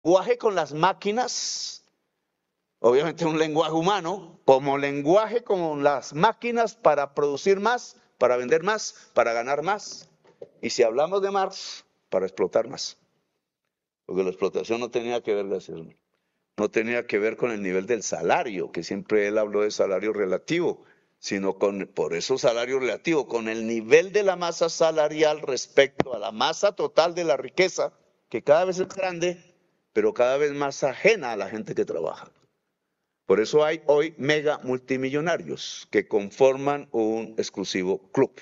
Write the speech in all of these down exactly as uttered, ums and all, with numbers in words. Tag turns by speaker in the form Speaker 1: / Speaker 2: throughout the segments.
Speaker 1: lenguaje con las máquinas, obviamente un lenguaje humano, como lenguaje con las máquinas para producir más, para vender más, para ganar más. Y si hablamos de Marx, para explotar más. Porque la explotación no tenía que ver, gracias, no tenía que ver con el nivel del salario, que siempre él habló de salario relativo, sino con, por eso salario relativo, con el nivel de la masa salarial respecto a la masa total de la riqueza, que cada vez es grande, pero cada vez más ajena a la gente que trabaja. Por eso hay hoy mega multimillonarios que conforman un exclusivo club.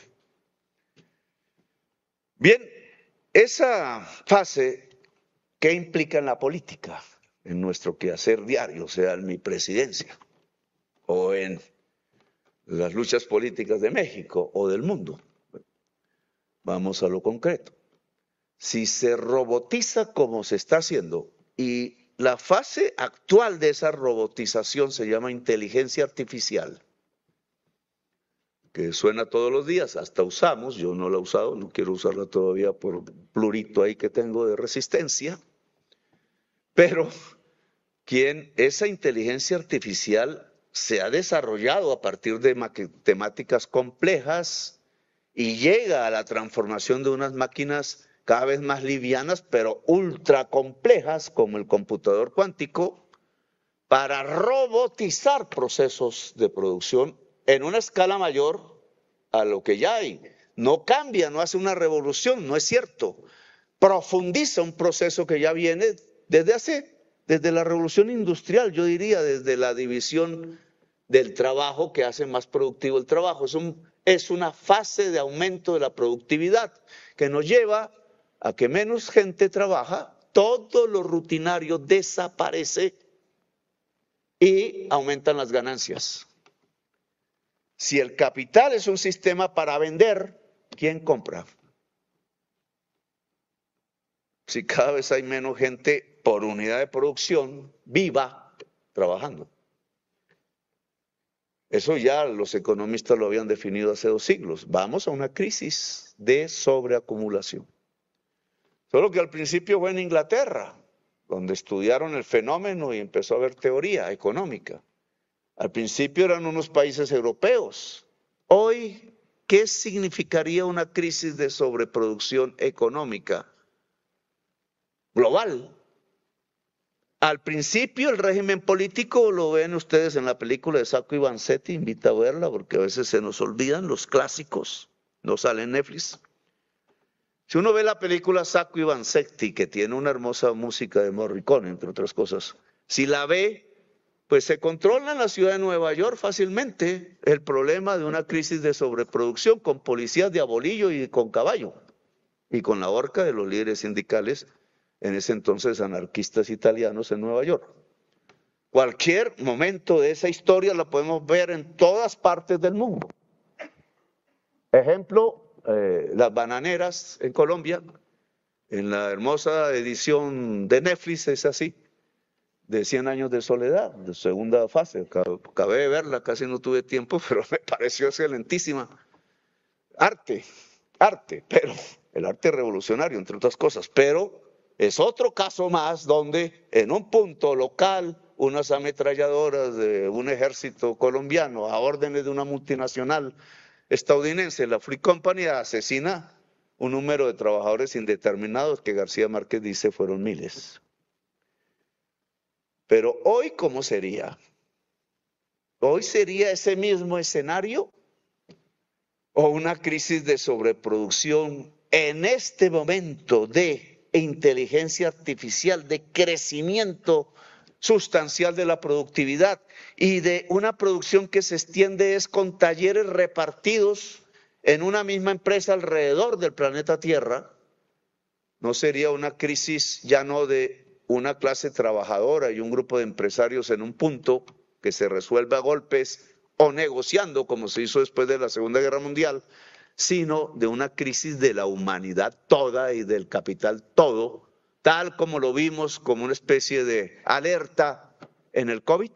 Speaker 1: Bien, esa fase, ¿qué implica en la política? En nuestro quehacer diario, sea en mi presidencia o en las luchas políticas de México o del mundo. Vamos a lo concreto. Si se robotiza como se está haciendo, y la fase actual de esa robotización se llama inteligencia artificial, que suena todos los días, hasta usamos, yo no la he usado, no quiero usarla todavía por plurito ahí que tengo de resistencia, pero quien esa inteligencia artificial se ha desarrollado a partir de temáticas complejas y llega a la transformación de unas máquinas cada vez más livianas, pero ultra complejas, como el computador cuántico, para robotizar procesos de producción en una escala mayor a lo que ya hay. No cambia, no hace una revolución, no es cierto. Profundiza un proceso que ya viene desde hace, desde la revolución industrial, yo diría, desde la división del trabajo que hace más productivo el trabajo. Es, un, es una fase de aumento de la productividad que nos lleva a que menos gente trabaja, todo lo rutinario desaparece y aumentan las ganancias. Si el capital es un sistema para vender, ¿quién compra? Si cada vez hay menos gente por unidad de producción viva trabajando. Eso ya los economistas lo habían definido hace dos siglos. Vamos a una crisis de sobreacumulación. Solo que al principio fue en Inglaterra, donde estudiaron el fenómeno y empezó a haber teoría económica. Al principio eran unos países europeos. Hoy, ¿qué significaría una crisis de sobreproducción económica global? Al principio el régimen político, lo ven ustedes en la película de Sacco y Vanzetti, invita a verla porque a veces se nos olvidan los clásicos, no sale en Netflix. Si uno ve la película Sacco y Vanzetti, que tiene una hermosa música de Morricone, entre otras cosas, si la ve, pues se controla en la ciudad de Nueva York fácilmente el problema de una crisis de sobreproducción con policías de a bolillo y con caballo, y con la horca de los líderes sindicales, en ese entonces anarquistas italianos en Nueva York. Cualquier momento de esa historia la podemos ver en todas partes del mundo. Ejemplo, eh, las bananeras en Colombia, en la hermosa edición de Netflix es así, de cien años de soledad, de segunda fase. Acabé de verla, casi no tuve tiempo, pero me pareció excelentísima. Arte, arte, pero el arte revolucionario, entre otras cosas, pero es otro caso más donde en un punto local unas ametralladoras de un ejército colombiano a órdenes de una multinacional estadounidense, la Free Company, asesina un número de trabajadores indeterminados que García Márquez dice fueron miles. Pero hoy, ¿cómo sería? ¿Hoy sería ese mismo escenario o una crisis de sobreproducción en este momento de inteligencia artificial, de crecimiento sustancial de la productividad y de una producción que se extiende es con talleres repartidos en una misma empresa alrededor del planeta Tierra? ¿No sería una crisis ya no de una clase trabajadora y un grupo de empresarios en un punto que se resuelve a golpes o negociando, como se hizo después de la Segunda Guerra Mundial, sino de una crisis de la humanidad toda y del capital todo, tal como lo vimos como una especie de alerta en el COVID?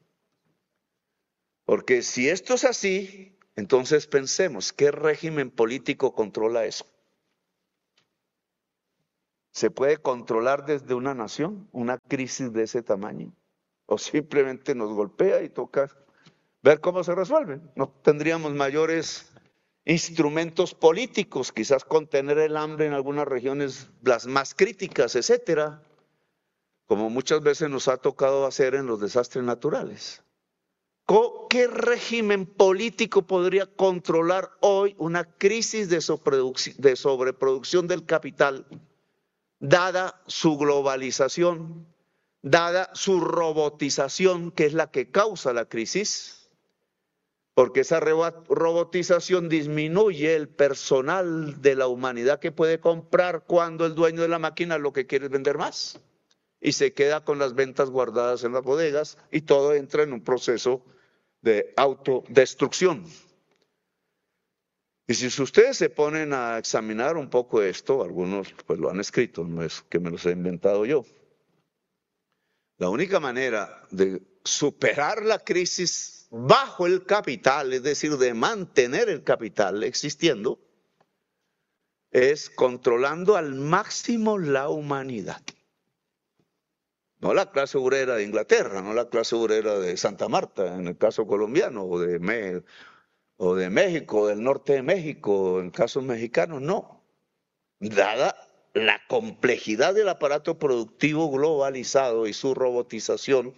Speaker 1: Porque si esto es así, entonces pensemos, ¿qué régimen político controla eso? ¿Se puede controlar desde una nación una crisis de ese tamaño? ¿O simplemente nos golpea y toca ver cómo se resuelve? No tendríamos mayores instrumentos políticos, quizás contener el hambre en algunas regiones las más críticas, etcétera, como muchas veces nos ha tocado hacer en los desastres naturales. ¿Qué régimen político podría controlar hoy una crisis de sobreproducción del capital, dada su globalización, dada su robotización, que es la que causa la crisis? Porque esa robotización disminuye el personal de la humanidad que puede comprar cuando el dueño de la máquina lo que quiere es vender más. Y se queda con las ventas guardadas en las bodegas y todo entra en un proceso de autodestrucción. Y si ustedes se ponen a examinar un poco esto, algunos pues lo han escrito, no es que me los he inventado yo. La única manera de superar la crisis bajo el capital, es decir, de mantener el capital existiendo, es controlando al máximo la humanidad. No la clase obrera de Inglaterra, no la clase obrera de Santa Marta, en el caso colombiano, o de, Me o de México, del norte de México, en casos mexicanos, no. Dada la complejidad del aparato productivo globalizado y su robotización,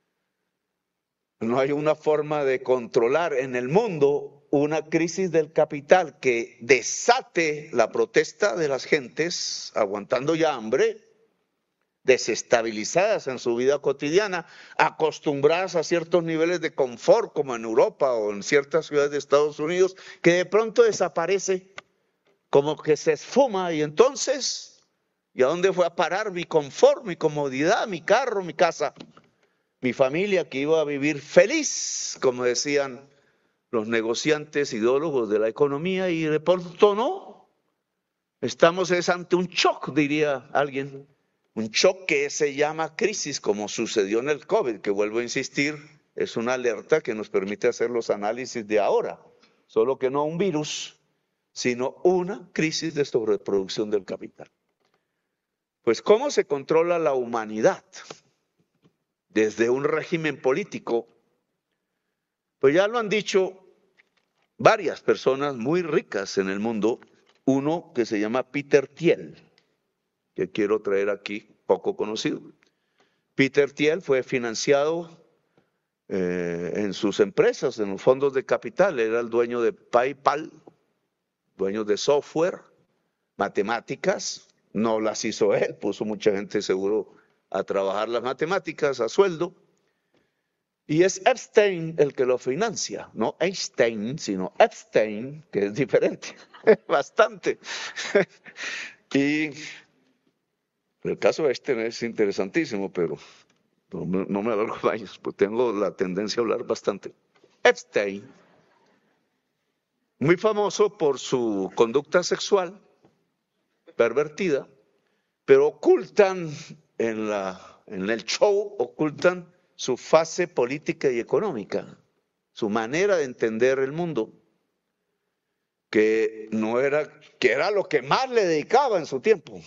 Speaker 1: no hay una forma de controlar en el mundo una crisis del capital que desate la protesta de las gentes, aguantando ya hambre, desestabilizadas en su vida cotidiana, acostumbradas a ciertos niveles de confort como en Europa o en ciertas ciudades de Estados Unidos, que de pronto desaparece, como que se esfuma, y entonces, ¿y a dónde fue a parar mi confort, mi comodidad, mi carro, mi casa, mi familia que iba a vivir feliz, como decían los negociantes ideólogos de la economía? Y de pronto no, estamos es ante un shock, diría alguien. Un shock que se llama crisis, como sucedió en el COVID, que vuelvo a insistir, es una alerta que nos permite hacer los análisis de ahora, solo que no un virus, sino una crisis de sobreproducción del capital. Pues, ¿cómo se controla la humanidad desde un régimen político? Pues ya lo han dicho varias personas muy ricas en el mundo, uno que se llama Peter Thiel, que quiero traer aquí, poco conocido. Peter Thiel fue financiado eh, en sus empresas, en los fondos de capital, era el dueño de PayPal, dueño de software, matemáticas, no las hizo él, puso mucha gente seguro a trabajar las matemáticas a sueldo, y es Epstein el que lo financia, no Einstein, sino Epstein, que es diferente, bastante. Y el caso de este es interesantísimo, pero no me, no me alargo años, pues tengo la tendencia a hablar bastante. Epstein, muy famoso por su conducta sexual pervertida, pero ocultan en, la, en el show, ocultan su fase política y económica, su manera de entender el mundo, que no era, que era lo que más le dedicaba en su tiempo.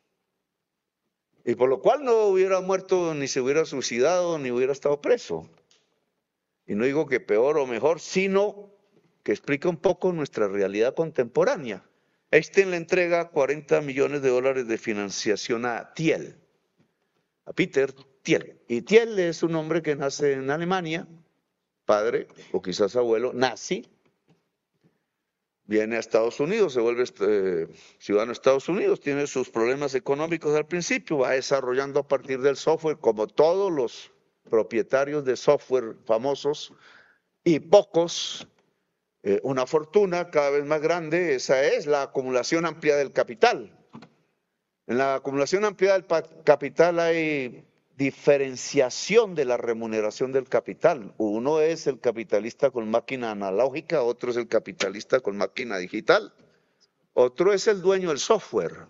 Speaker 1: Y por lo cual no hubiera muerto, ni se hubiera suicidado, ni hubiera estado preso. Y no digo que peor o mejor, sino que explica un poco nuestra realidad contemporánea. Einstein le entrega cuarenta millones de dólares de financiación a Thiel, a Peter Thiel. Y Thiel es un hombre que nace en Alemania, padre o quizás abuelo, nazi. Viene a Estados Unidos, se vuelve eh, ciudadano de Estados Unidos, tiene sus problemas económicos al principio, va desarrollando a partir del software, como todos los propietarios de software famosos, y pocos, eh, una fortuna cada vez más grande. Esa es la acumulación amplia del capital. En la acumulación amplia del capital hay diferenciación de la remuneración del capital. Uno es el capitalista con máquina analógica, otro es el capitalista con máquina digital, otro es el dueño del software.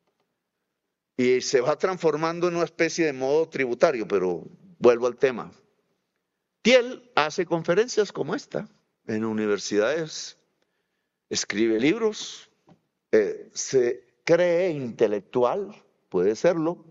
Speaker 1: Y se va transformando en una especie de modo tributario, pero vuelvo al tema. Thiel hace conferencias como esta en universidades, escribe libros, eh, se cree intelectual, puede serlo.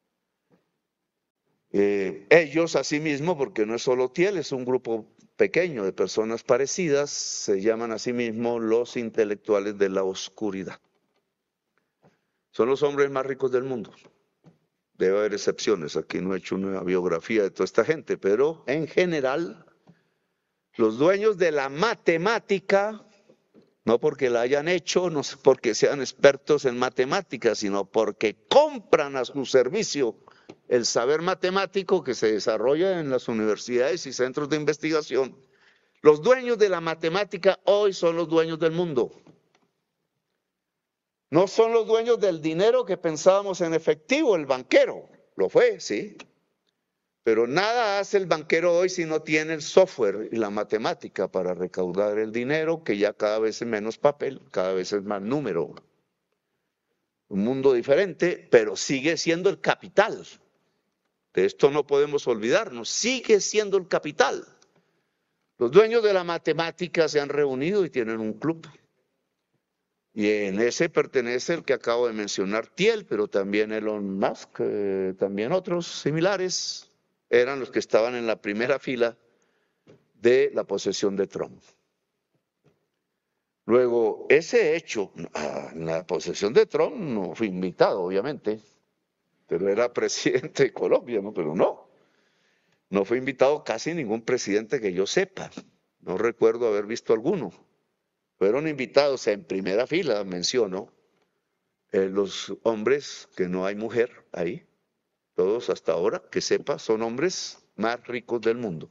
Speaker 1: Eh, ellos asimismo, porque no es solo Thiel, es un grupo pequeño de personas parecidas, se llaman asimismo los intelectuales de la oscuridad. Son los hombres más ricos del mundo. Debe haber excepciones, aquí no he hecho una biografía de toda esta gente, pero en general, los dueños de la matemática, no porque la hayan hecho, no porque sean expertos en matemáticas, sino porque compran a su servicio el saber matemático que se desarrolla en las universidades y centros de investigación. Los dueños de la matemática hoy son los dueños del mundo. No son los dueños del dinero que pensábamos en efectivo, el banquero. Lo fue, sí. Pero nada hace el banquero hoy si no tiene el software y la matemática para recaudar el dinero, que ya cada vez es menos papel, cada vez es más número. Un mundo diferente, pero sigue siendo el capital. De esto no podemos olvidarnos, sigue siendo el capital. Los dueños de la matemática se han reunido y tienen un club. Y en ese pertenece el que acabo de mencionar, Thiel, pero también Elon Musk, eh, también otros similares, eran los que estaban en la primera fila de la posesión de Trump. Luego, ese hecho, en la posesión de Trump no fui invitado, obviamente, pero era presidente de Colombia, ¿no? Pero no, no fue invitado casi ningún presidente que yo sepa, no recuerdo haber visto alguno. Fueron invitados en primera fila, menciono, eh, los hombres, que no hay mujer ahí, todos hasta ahora, que sepa, son hombres más ricos del mundo.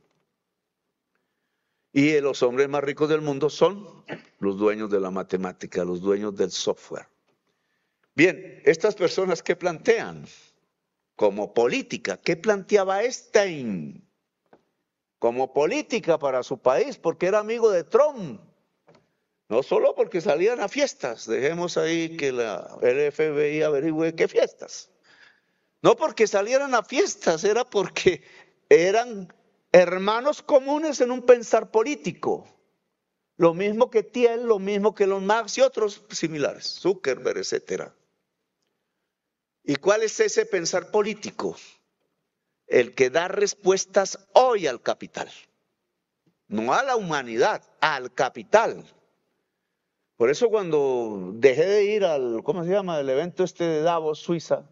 Speaker 1: Y eh, los hombres más ricos del mundo son los dueños de la matemática, los dueños del software. Bien, estas personas que plantean como política, ¿qué planteaba Einstein? Como política para su país, porque era amigo de Trump. No solo porque salían a fiestas, dejemos ahí que la, el F B I averigüe qué fiestas. No porque salieran a fiestas, era porque eran hermanos comunes en un pensar político. Lo mismo que Thiel, lo mismo que Elon Musk y otros similares, Zuckerberg, etcétera. ¿Y cuál es ese pensar político? El que da respuestas hoy al capital. No a la humanidad, al capital. Por eso cuando dejé de ir al, ¿cómo se llama? El evento este de Davos, Suiza.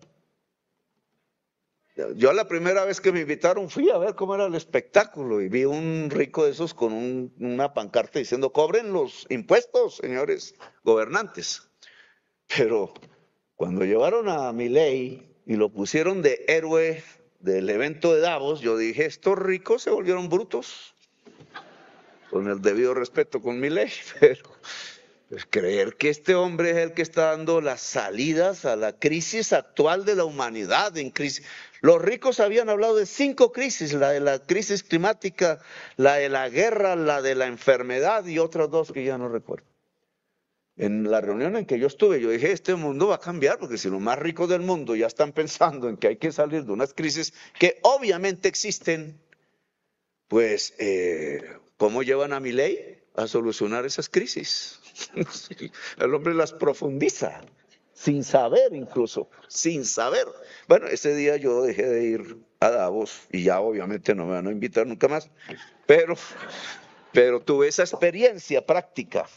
Speaker 1: Yo la primera vez que me invitaron fui a ver cómo era el espectáculo y vi un rico de esos con un, una pancarta diciendo, cobren los impuestos, señores gobernantes. Pero cuando llevaron a Milei y lo pusieron de héroe del evento de Davos, yo dije, estos ricos se volvieron brutos. Con el debido respeto con Milei, pero... Pues creer que este hombre es el que está dando las salidas a la crisis actual de la humanidad. En crisis. Los ricos habían hablado de cinco crisis, la de la crisis climática, la de la guerra, la de la enfermedad y otras dos que ya no recuerdo. En la reunión en que yo estuve, yo dije, este mundo va a cambiar, porque si los más ricos del mundo ya están pensando en que hay que salir de unas crisis que obviamente existen, pues, eh, ¿cómo llevan a Milei a solucionar esas crisis? El hombre las profundiza, sin saber incluso, sin saber. Bueno, ese día yo dejé de ir a Davos y ya obviamente no me van a invitar nunca más, pero, pero tuve esa experiencia práctica.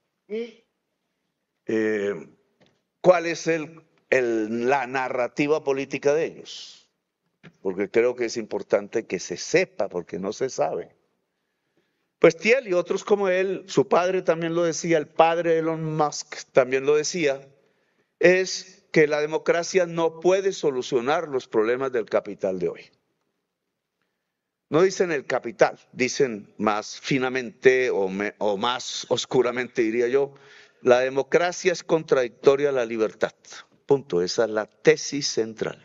Speaker 1: Eh, ¿Cuál es el, el, la narrativa política de ellos? Porque creo que es importante que se sepa, porque no se sabe. Pues Thiel y otros como él, su padre también lo decía, el padre de Elon Musk también lo decía, es que la democracia no puede solucionar los problemas del capital de hoy. No dicen el capital, dicen más finamente o, me, o más oscuramente diría yo, la democracia es contradictoria a la libertad. Punto, esa es la tesis central.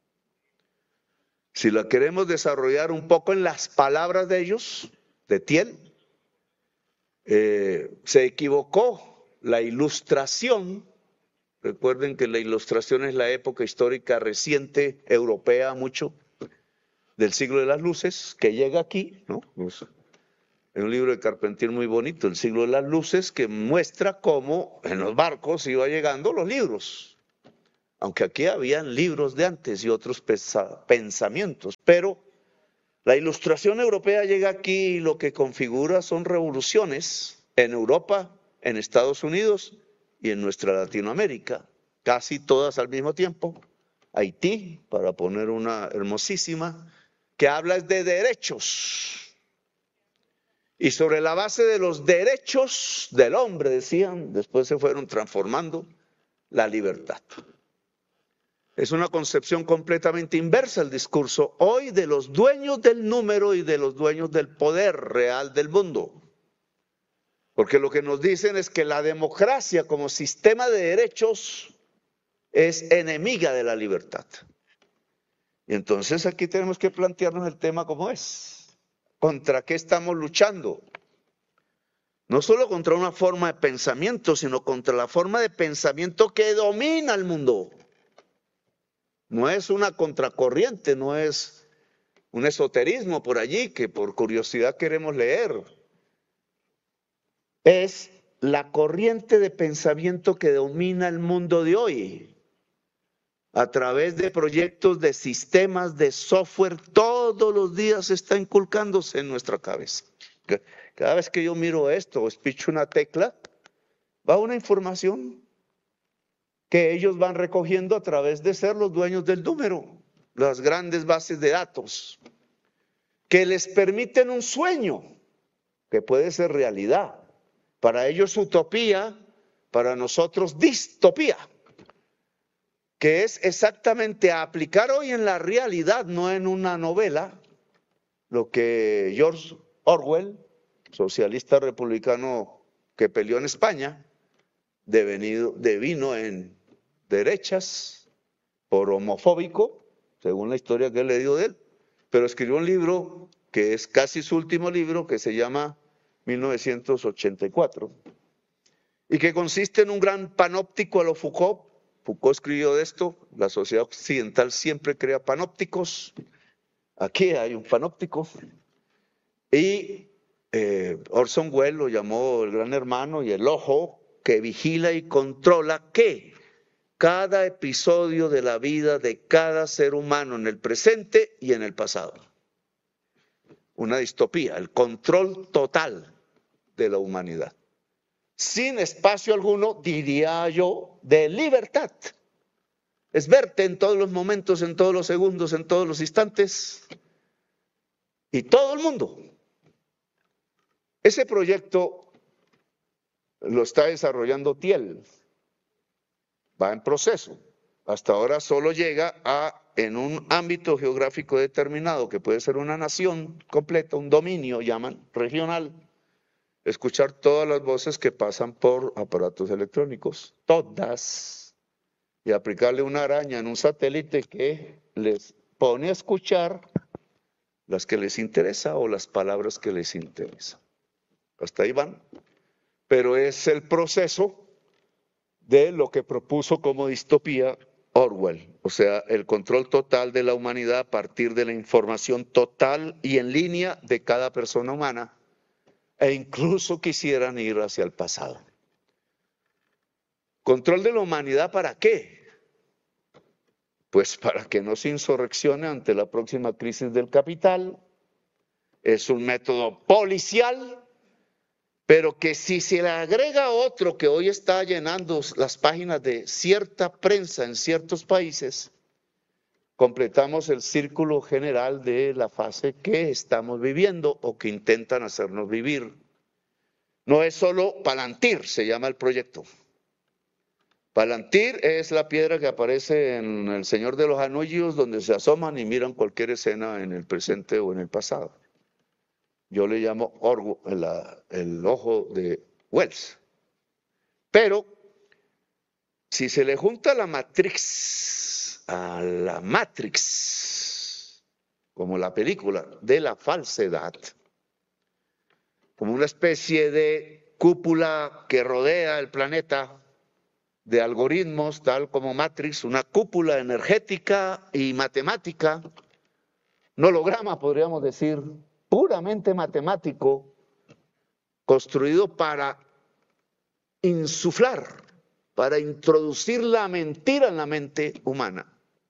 Speaker 1: Si la queremos desarrollar un poco en las palabras de ellos, de Thiel, Eh, se equivocó la ilustración. Recuerden que la ilustración es la época histórica reciente, europea mucho, del siglo de las luces, que llega aquí, ¿no? Es un libro de Carpentier muy bonito, El siglo de las luces, que muestra cómo en los barcos iba llegando los libros. aunque aquí habían libros de antes y otros pensamientos, pero la ilustración europea llega aquí y lo que configura son revoluciones en Europa, en Estados Unidos y en nuestra Latinoamérica, casi todas al mismo tiempo. Haití, para poner una hermosísima, que habla de derechos. Y sobre la base de los derechos del hombre, decían, después se fueron transformando la libertad. Es una concepción completamente inversa el discurso hoy de los dueños del número y de los dueños del poder real del mundo. Porque lo que nos dicen es que la democracia como sistema de derechos es enemiga de la libertad. Y entonces aquí tenemos que plantearnos el tema como es. ¿Contra qué estamos luchando? No solo contra una forma de pensamiento, sino contra la forma de pensamiento que domina el mundo. No es una contracorriente, no es un esoterismo por allí que por curiosidad queremos leer. Es la corriente de pensamiento que domina el mundo de hoy. A través de proyectos, de sistemas, de software, todos los días está inculcándose en nuestra cabeza. Cada vez que yo miro esto o espicho una tecla, va una información que ellos van recogiendo a través de ser los dueños del número, las grandes bases de datos, que les permiten un sueño que puede ser realidad. Para ellos utopía, para nosotros distopía, que es exactamente a aplicar hoy en la realidad, no en una novela, lo que George Orwell, socialista republicano que peleó en España, devenido, devino en derechas por homofóbico, según la historia que he leído de él, pero escribió un libro que es casi su último libro, que se llama mil novecientos ochenta y cuatro, y que consiste en un gran panóptico a lo Foucault. Foucault escribió de esto, la sociedad occidental siempre crea panópticos, aquí hay un panóptico, y eh, Orson Welles lo llamó el gran hermano y el ojo que vigila y controla ¿qué? Cada episodio de la vida de cada ser humano en el presente y en el pasado. Una distopía, el control total de la humanidad. Sin espacio alguno, diría yo, de libertad. Es verte en todos los momentos, en todos los segundos, en todos los instantes. Y todo el mundo. Ese proyecto lo está desarrollando Thiel. Va en proceso. Hasta ahora solo llega a, en un ámbito geográfico determinado, que puede ser una nación completa, un dominio, llaman regional, escuchar todas las voces que pasan por aparatos electrónicos, todas, y aplicarle una araña en un satélite que les pone a escuchar las que les interesa o las palabras que les interesan. Hasta ahí van. Pero es el proceso de lo que propuso como distopía Orwell, o sea, el control total de la humanidad a partir de la información total y en línea de cada persona humana, e incluso quisieran ir hacia el pasado. ¿Control de la humanidad para qué? Pues para que no se insurreccione ante la próxima crisis del capital. Es un método policial, pero que si se le agrega otro que hoy está llenando las páginas de cierta prensa en ciertos países, completamos el círculo general de la fase que estamos viviendo o que intentan hacernos vivir. No es solo Palantir, se llama el proyecto. Palantir es la piedra que aparece en El Señor de los Anillos, donde se asoman y miran cualquier escena en el presente o en el pasado. Yo le llamo Orwell, el, el ojo de Wells. Pero si se le junta la Matrix a la Matrix, como la película de la falsedad, como una especie de cúpula que rodea el planeta de algoritmos, tal como Matrix, una cúpula energética y matemática, un holograma, podríamos decir, puramente matemático, construido para insuflar para introducir la mentira en la mente humana.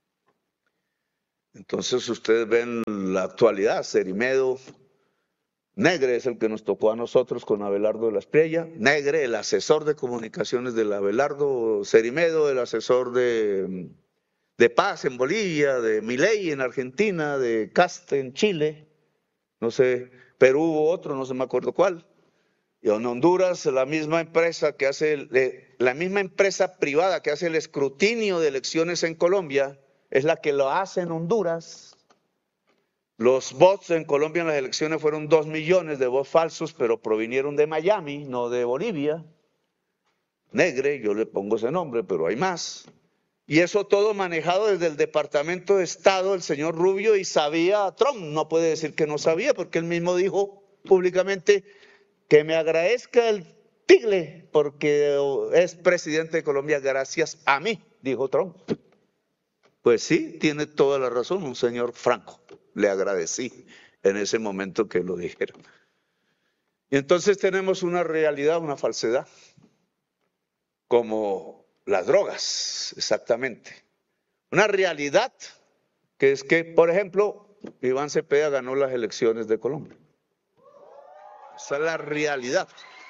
Speaker 1: Entonces ustedes ven la actualidad, Cerimedo, Negre es el que nos tocó a nosotros con Abelardo de la Espriella, Negre, el asesor de comunicaciones del Abelardo, Cerimedo, el asesor de, de Paz en Bolivia, de Milei en Argentina, de Caste en Chile, no sé, Perú hubo otro, no sé me acuerdo cuál. Y en Honduras, la misma empresa que hace, la misma empresa privada que hace el escrutinio de elecciones en Colombia, es la que lo hace en Honduras. Los votos en Colombia en las elecciones fueron dos millones de votos falsos, pero provinieron de Miami, no de Bolivia. Negre, yo le pongo ese nombre, pero hay más. Y eso todo manejado desde el Departamento de Estado, el señor Rubio, y sabía Trump. No puede decir que no sabía, porque él mismo dijo públicamente que me agradezca el Tigle, porque es presidente de Colombia gracias a mí, dijo Trump. Pues sí, tiene toda la razón, un señor franco. Le agradecí en ese momento que lo dijeron. Y entonces tenemos una realidad, una falsedad, como las drogas, exactamente. Una realidad que es que, por ejemplo, Iván Cepeda ganó las elecciones de Colombia. Esa es la realidad.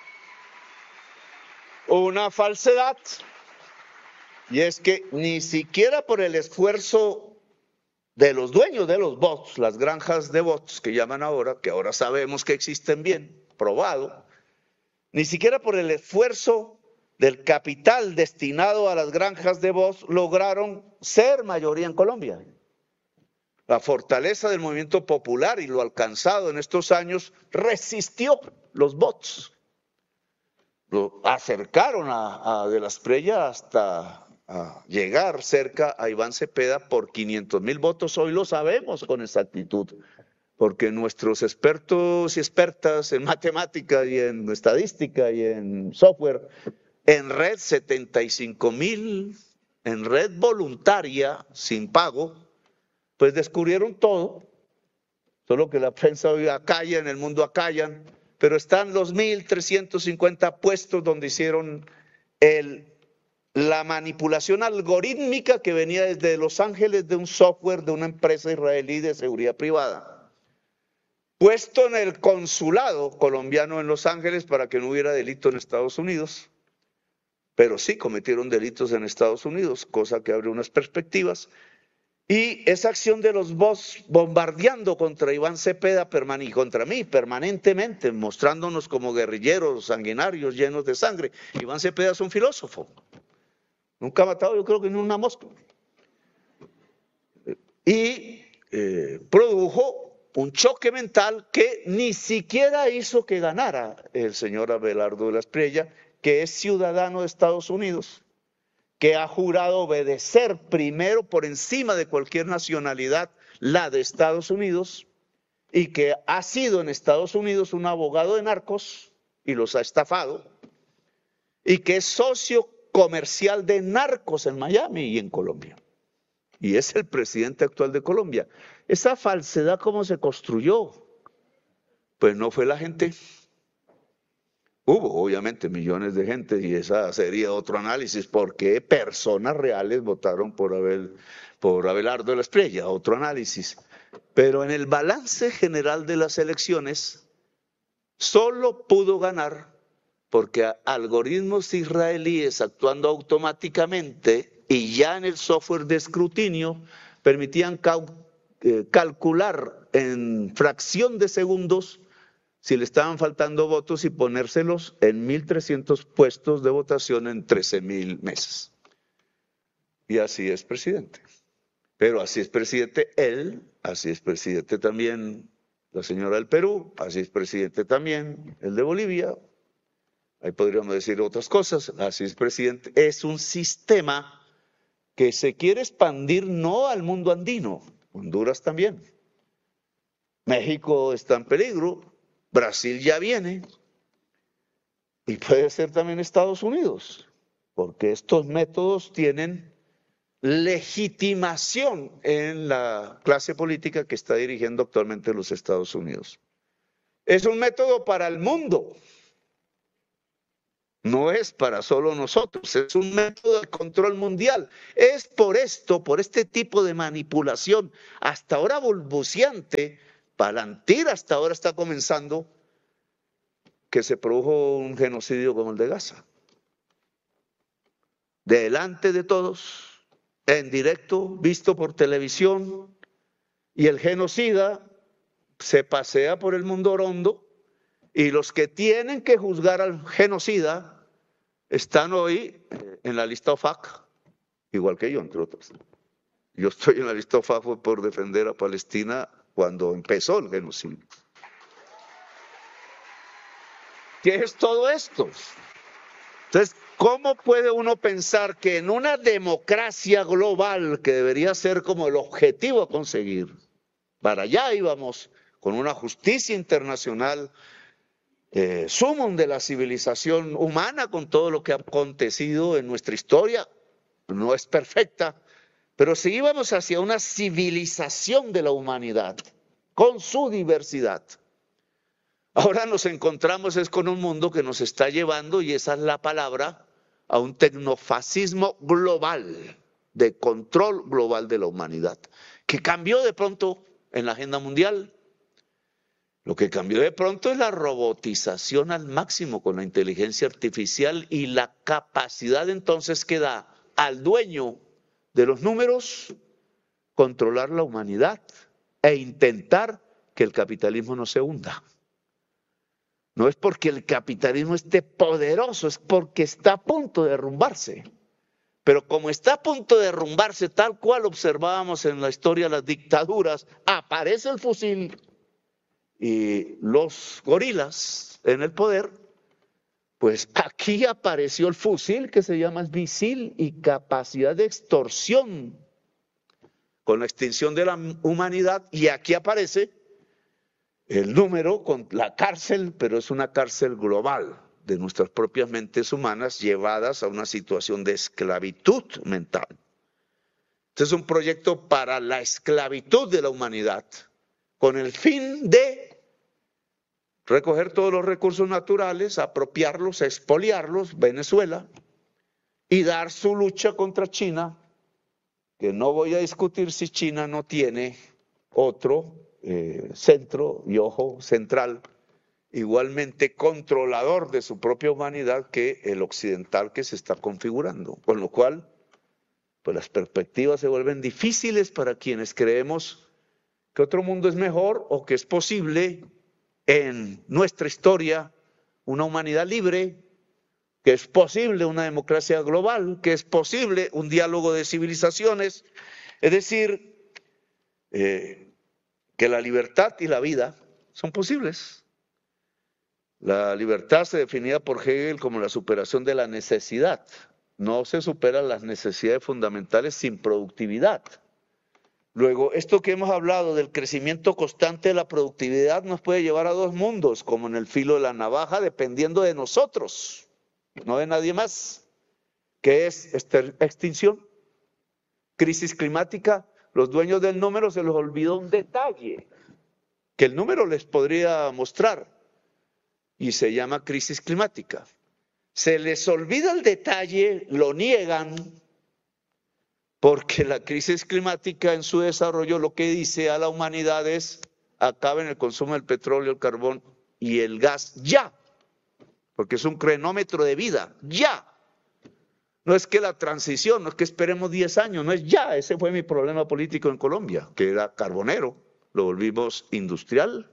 Speaker 1: Una falsedad, y es que ni siquiera por el esfuerzo de los dueños de los bots, las granjas de bots que llaman ahora, que ahora sabemos que existen bien, probado, ni siquiera por el esfuerzo del capital destinado a las granjas de bots lograron ser mayoría en Colombia. La fortaleza del movimiento popular y lo alcanzado en estos años resistió los bots. Lo acercaron a, a de la Espriella hasta a llegar cerca a Iván Cepeda por quinientos mil votos. Hoy lo sabemos con exactitud, porque nuestros expertos y expertas en matemática y en estadística y en software, en red setenta y cinco mil, en red voluntaria, sin pago, pues descubrieron todo, solo que la prensa hoy acalla, en el mundo acallan, pero están los mil trescientos cincuenta puestos donde hicieron el la manipulación algorítmica que venía desde Los Ángeles de un software de una empresa israelí de seguridad privada, puesto en el consulado colombiano en Los Ángeles para que no hubiera delito en Estados Unidos, pero sí cometieron delitos en Estados Unidos, cosa que abre unas perspectivas, y esa acción de los bots bombardeando contra Iván Cepeda y contra mí permanentemente, mostrándonos como guerrilleros sanguinarios llenos de sangre. Iván Cepeda es un filósofo. Nunca ha matado, yo creo que ni una mosca. Y eh, produjo un choque mental que ni siquiera hizo que ganara el señor Abelardo de la Espriella, que es ciudadano de Estados Unidos, que ha jurado obedecer primero por encima de cualquier nacionalidad la de Estados Unidos, y que ha sido en Estados Unidos un abogado de narcos y los ha estafado, y que es socio comercial de narcos en Miami y en Colombia. Y es el presidente actual de Colombia. Esa falsedad, ¿cómo se construyó? Pues no fue la gente. Hubo, obviamente, millones de gente, y esa sería otro análisis, por qué personas reales votaron por, Abel, por Abelardo de la Espriella, otro análisis. Pero en el balance general de las elecciones, solo pudo ganar porque algoritmos israelíes actuando automáticamente y ya en el software de escrutinio permitían cal, eh, calcular en fracción de segundos si le estaban faltando votos y ponérselos en mil trescientos puestos de votación en trece mil mesas. Y así es presidente. Pero así es presidente él, así es presidente también la señora del Perú, así es presidente también el de Bolivia. Ahí podríamos decir otras cosas, así es presidente. Es un sistema que se quiere expandir no al mundo andino, Honduras también. México está en peligro, Brasil ya viene, y puede ser también Estados Unidos, porque estos métodos tienen legitimación en la clase política que está dirigiendo actualmente los Estados Unidos. Es un método para el mundo. No es para solo nosotros, es un método de control mundial. Es por esto, por este tipo de manipulación, hasta ahora balbuciante, Palantir hasta ahora está comenzando, que se produjo un genocidio como el de Gaza. Delante de todos, en directo, visto por televisión, y el genocida se pasea por el mundo orondo, y los que tienen que juzgar al genocida están hoy en la lista O F A C, igual que yo, entre otros. Yo estoy en la lista O F A C por defender a Palestina cuando empezó el genocidio. ¿Qué es todo esto? Entonces, ¿cómo puede uno pensar que en una democracia global, que debería ser como el objetivo a conseguir, para allá íbamos, con una justicia internacional, Eh, sumum de la civilización humana, con todo lo que ha acontecido en nuestra historia, no es perfecta, pero si íbamos hacia una civilización de la humanidad, con su diversidad, ahora nos encontramos es con un mundo que nos está llevando, y esa es la palabra, a un tecnofascismo global, de control global de la humanidad, que cambió de pronto en la agenda mundial. Lo que cambió de pronto es la robotización al máximo con la inteligencia artificial y la capacidad entonces que da al dueño de los números controlar la humanidad e intentar que el capitalismo no se hunda. No es porque el capitalismo esté poderoso, es porque está a punto de derrumbarse. Pero como está a punto de derrumbarse, tal cual observábamos en la historia de las dictaduras, aparece el fusil y los gorilas en el poder, pues aquí apareció el fusil que se llama misil y capacidad de extorsión con la extinción de la humanidad, y aquí aparece el número con la cárcel, pero es una cárcel global de nuestras propias mentes humanas llevadas a una situación de esclavitud mental. Este es un proyecto para la esclavitud de la humanidad, con el fin de recoger todos los recursos naturales, apropiarlos, expoliarlos, Venezuela, y dar su lucha contra China, que no voy a discutir si China no tiene otro eh, centro y ojo central, igualmente controlador de su propia humanidad que el occidental que se está configurando, con lo cual pues las perspectivas se vuelven difíciles para quienes creemos que otro mundo es mejor o que es posible en nuestra historia una humanidad libre, que es posible una democracia global, que es posible un diálogo de civilizaciones, es decir, eh, que la libertad y la vida son posibles. La libertad se definía por Hegel como la superación de la necesidad. No se superan las necesidades fundamentales sin productividad. Luego, esto que hemos hablado del crecimiento constante de la productividad nos puede llevar a dos mundos, como en el filo de la navaja, dependiendo de nosotros, no de nadie más, que es extinción, crisis climática. Los dueños del número se les olvidó un detalle que el número les podría mostrar, y se llama crisis climática. Se les olvida el detalle, lo niegan, porque la crisis climática en su desarrollo lo que dice a la humanidad es: acaben el consumo del petróleo, el carbón y el gas ya, porque es un cronómetro de vida, ya. No es que la transición, no es que esperemos diez años, no es ya. Ese fue mi problema político en Colombia, que era carbonero, lo volvimos industrial.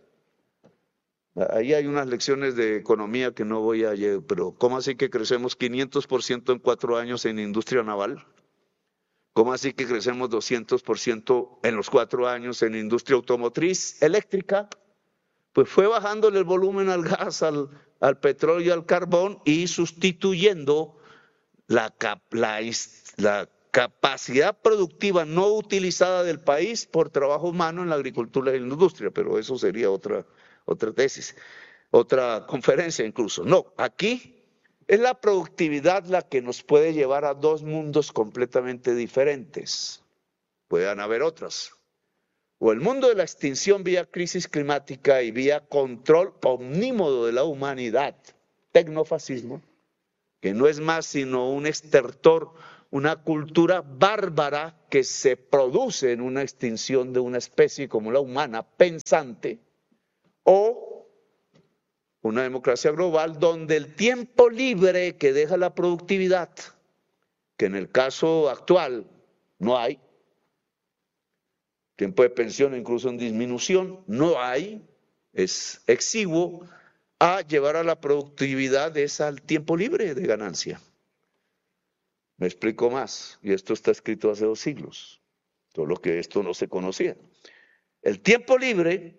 Speaker 1: Ahí hay unas lecciones de economía que no voy a llevar, pero ¿cómo así que crecemos quinientos por ciento en cuatro años en industria naval? ¿Cómo así que crecemos doscientos por ciento en los cuatro años en industria automotriz eléctrica? Pues fue bajándole el volumen al gas, al, al petróleo y al carbón, y sustituyendo la, la, la capacidad productiva no utilizada del país por trabajo humano en la agricultura y en la industria, pero eso sería otra, otra tesis, otra conferencia incluso. No, aquí es la productividad la que nos puede llevar a dos mundos completamente diferentes. Puedan haber otras. O el mundo de la extinción vía crisis climática y vía control omnímodo de la humanidad, tecnofascismo, que no es más sino un estertor, una cultura bárbara que se produce en una extinción de una especie como la humana pensante, o una democracia global donde el tiempo libre que deja la productividad, que en el caso actual no hay, tiempo de pensión incluso en disminución, no hay, es exiguo, a llevar a la productividad es al tiempo libre de ganancia. Me explico más, y esto está escrito hace dos siglos, solo que esto no se conocía. El tiempo libre,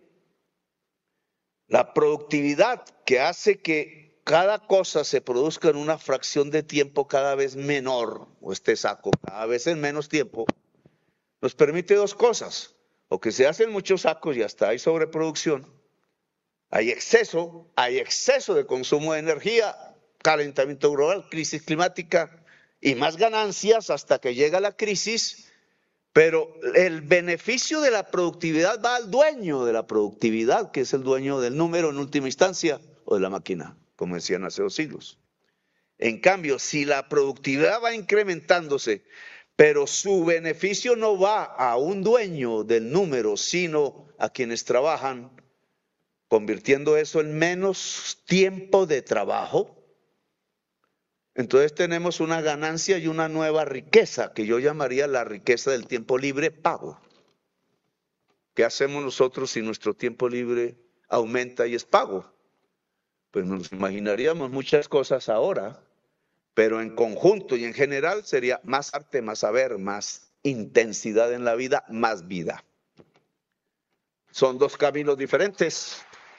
Speaker 1: la productividad que hace que cada cosa se produzca en una fracción de tiempo cada vez menor, o este saco cada vez en menos tiempo, nos permite dos cosas, o que se hacen muchos sacos y hasta hay sobreproducción, hay exceso, hay exceso de consumo de energía, calentamiento global, crisis climática y más ganancias hasta que llega la crisis, pero el beneficio de la productividad va al dueño de la productividad, que es el dueño del número en última instancia, o de la máquina, como decían hace dos siglos. En cambio, si la productividad va incrementándose, pero su beneficio no va a un dueño del número, sino a quienes trabajan, convirtiendo eso en menos tiempo de trabajo, entonces tenemos una ganancia y una nueva riqueza, que yo llamaría la riqueza del tiempo libre pago. ¿Qué hacemos nosotros si nuestro tiempo libre aumenta y es pago? Pues nos imaginaríamos muchas cosas ahora, pero en conjunto y en general sería más arte, más saber, más intensidad en la vida, más vida. Son dos caminos diferentes.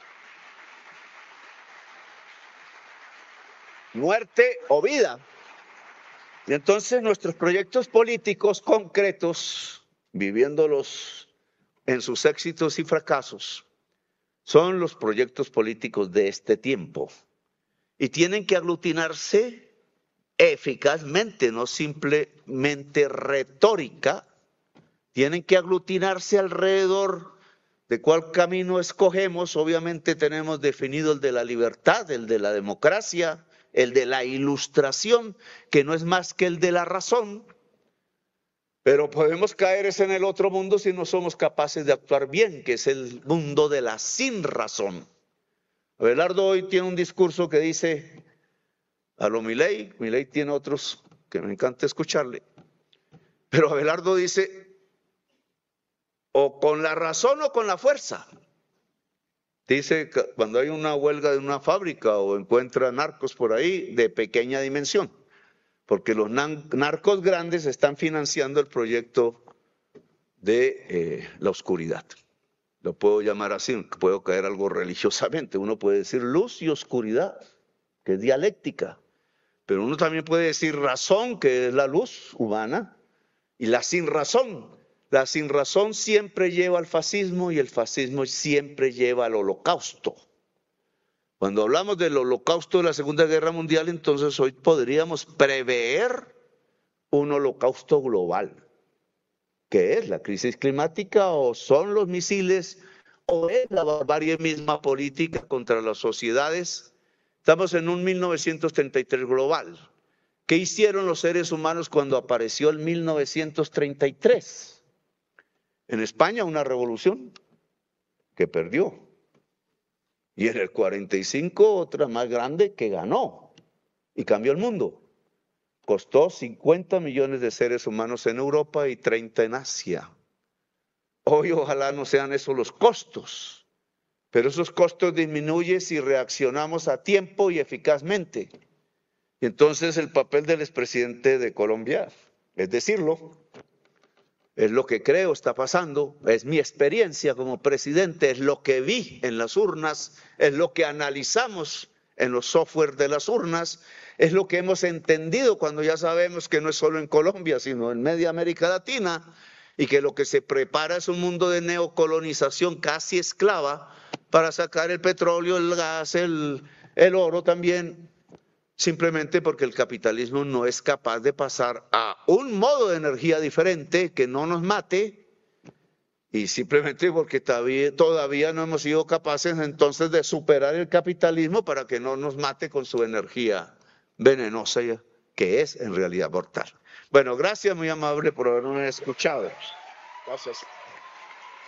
Speaker 1: Muerte o vida. Y entonces nuestros proyectos políticos concretos, viviéndolos en sus éxitos y fracasos, son los proyectos políticos de este tiempo. Y tienen que aglutinarse eficazmente, no simplemente retórica, tienen que aglutinarse alrededor de cuál camino escogemos. Obviamente tenemos definido el de la libertad, el de la democracia, el de la ilustración, que no es más que el de la razón, pero podemos caer en el otro mundo si no somos capaces de actuar bien, que es el mundo de la sin razón. Abelardo hoy tiene un discurso que dice, a lo Milei, Milei tiene otros que me encanta escucharle, pero Abelardo dice, o con la razón o con la fuerza. Dice que cuando hay una huelga de una fábrica o encuentra narcos por ahí de pequeña dimensión, porque los narcos grandes están financiando el proyecto de eh, la oscuridad. Lo puedo llamar así, puedo caer algo religiosamente. Uno puede decir luz y oscuridad, que es dialéctica, pero uno también puede decir razón, que es la luz humana, y la sin razón. La sin razón siempre lleva al fascismo y el fascismo siempre lleva al holocausto. Cuando hablamos del holocausto de la Segunda Guerra Mundial, entonces hoy podríamos prever un holocausto global. ¿Qué es? ¿La crisis climática o son los misiles o es la barbarie misma política contra las sociedades? Estamos en un mil novecientos treinta y tres global. ¿Qué hicieron los seres humanos cuando apareció el mil novecientos treinta y tres? En España una revolución que perdió. Y en el cuarenta y cinco otra más grande que ganó y cambió el mundo. Costó cincuenta millones de seres humanos en Europa y treinta en Asia. Hoy ojalá no sean esos los costos, pero esos costos disminuyen si reaccionamos a tiempo y eficazmente. Y entonces el papel del expresidente de Colombia es decirlo. Es lo que creo está pasando, es mi experiencia como presidente, es lo que vi en las urnas, es lo que analizamos en los software de las urnas, es lo que hemos entendido cuando ya sabemos que no es solo en Colombia, sino en media América Latina, y que lo que se prepara es un mundo de neocolonización casi esclava para sacar el petróleo, el gas, el, el oro también, simplemente porque el capitalismo no es capaz de pasar a un modo de energía diferente que no nos mate, y simplemente porque todavía, todavía no hemos sido capaces entonces de superar el capitalismo para que no nos mate con su energía venenosa que es en realidad mortal. Bueno, gracias muy amable por haberme escuchado. Gracias.